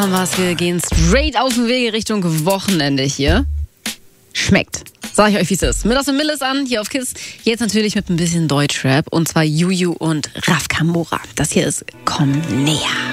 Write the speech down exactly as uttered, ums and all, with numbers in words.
Was, wir gehen straight auf den Weg Richtung Wochenende hier. Schmeckt. Sag ich euch, wie es ist. Mit aus dem Milles an, hier auf KISS. Jetzt natürlich mit ein bisschen Deutschrap. Und zwar Juju und Raf Kamora. Das hier ist Komm näher.